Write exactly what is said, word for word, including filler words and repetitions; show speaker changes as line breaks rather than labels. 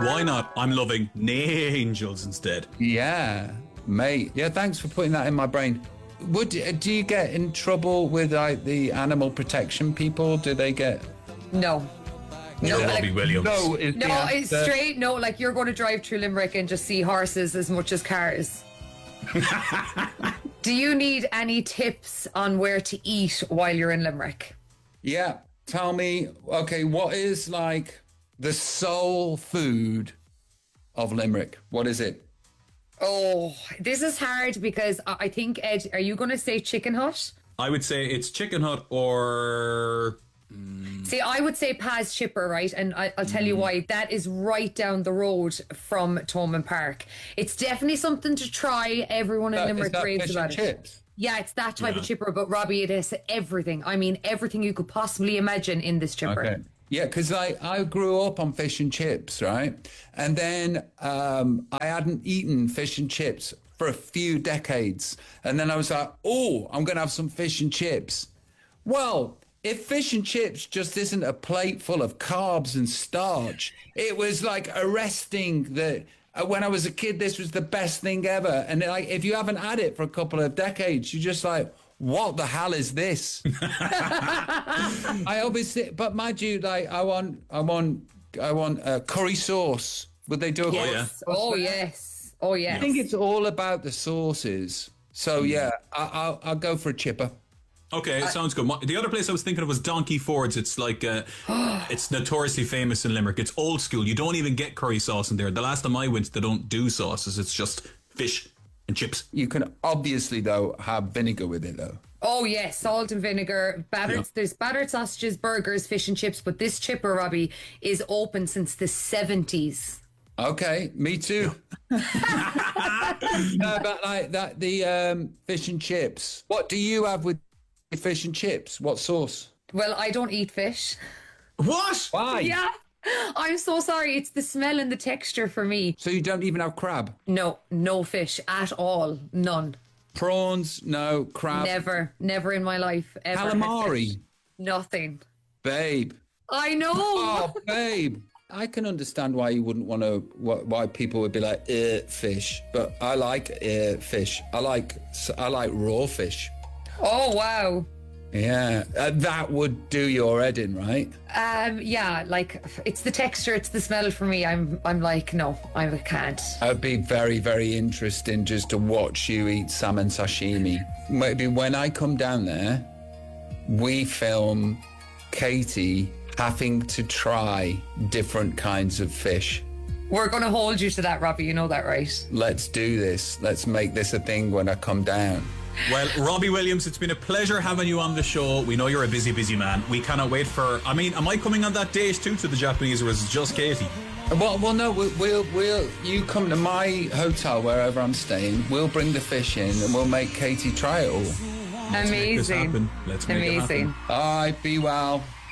Why not? I'm loving angels instead.
Yeah, mate. Yeah, thanks for putting that in my brain. Would do you get in trouble with like the animal protection people? Do they get?
No.
You're
No,
Robbie
like-
Williams.
No, is the
No, it's
answer-
straight. No, like you're going to drive through Limerick and just see horses as much as cars. Do you need any tips on where to eat while you're in Limerick?
Yeah, tell me. Okay, what is like the soul food of Limerick? What is it?
Oh, this is hard because I I think, Ed, are you going to say Chicken Hut?
I would say it's Chicken Hut or...
See, I would say Paz Chipper, right? And I, I'll tell you why. That is right down the road from Thomond Park. It's definitely something to try. Everyone in
That-
Limerick
is that
raves
fish
about
and
it.
chips?
Yeah, it's that type
Yeah.
of chipper. But Robbie, it is everything. I mean, everything you could possibly imagine in this chipper.
Okay. Yeah, because I, I grew up on fish and chips, right? And then um, I hadn't eaten fish and chips for a few decades. And then I was like, oh, I'm going to have some fish and chips. Well, if fish and chips just isn't a plate full of carbs and starch, it was like arresting that. Uh, when I was a kid, this was the best thing ever. And like, if you haven't had it for a couple of decades, you're just like, what the hell is this? I obviously, but mind you, like, I want, I want, I want uh, curry sauce. Would they do a curry
Yes. Oh, yes. Oh, yes.
I think it's all about the sauces. So
Mm.
yeah, I, I'll, I'll go for a chipper.
Okay, it sounds good. My- The other place I was thinking of was Donkey Ford's. It's like, uh, it's notoriously famous in Limerick. It's old school. You don't even get curry sauce in there. The last time I went, they don't do sauces. It's just fish and chips.
You can obviously though have vinegar with it though.
Oh, yes. Salt and vinegar. Battered,
Yeah.
There's battered sausages, burgers, fish and chips. But this chipper, Robbie, is open since the seventies.
Okay, me too. No, but like that, the um, fish and chips. What do you have with fish and chips? What sauce?
Well, I don't eat fish.
What?
Why?
Yeah. I'm so sorry. It's the smell and the texture for me.
So you don't even have crab?
No, no fish at all. None.
Prawns? No. Crab?
Never. Never in my life. Ever had
Calamari?
fish. Nothing.
Babe.
I know.
Oh, babe. I can understand why you wouldn't want to, why people would be like, eh, fish. But I like eh, fish. I like, I like raw fish.
Oh, wow.
Yeah, uh, that would do your head in, right?
Um, yeah, like it's the texture, it's the smell for me. I'm, I'm like, no, I can't.
It'd be very, very interesting just to watch you eat salmon sashimi. Maybe when I come down there, we film Katie having to try different kinds of fish.
We're going to hold you to that, Robbie. You know that, right?
Let's do this. Let's make this a thing when I come down.
Well, Robbie Williams, it's been a pleasure having you on the show. We know you're a busy, busy man. We cannot wait for... I mean, am I coming on that date too to the Japanese, or is it just Katie?
Well, well, no, we'll, we'll, we'll, you come to my hotel wherever I'm staying. We'll bring the fish in and we'll make Katie try it all.
Let's make this
Amazing.
happen. Let's make it
Amazing.
happen.
All right, be well.